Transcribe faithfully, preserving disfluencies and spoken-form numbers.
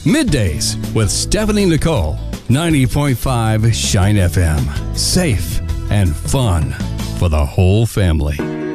Middays with Stephanie Nicole, ninety point five Shine F M. Safe and fun for the whole family.